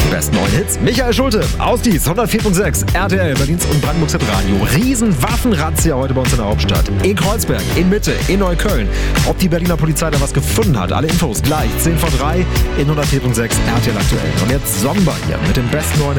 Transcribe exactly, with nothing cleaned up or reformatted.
besten neuen Hits. Michael Schulte, aus dies, hundertvier Komma sechs, R T L, Berlins und Brandenburgs Hitradio. Riesenwaffenrazzia heute bei uns in der Hauptstadt. In Kreuzberg, in Mitte, in Neukölln. Ob die Berliner Polizei da was gefunden hat, alle Infos gleich, zehn vor drei in hundertvier Komma sechs R T L aktuell. Und jetzt Sommer hier mit dem besten neuen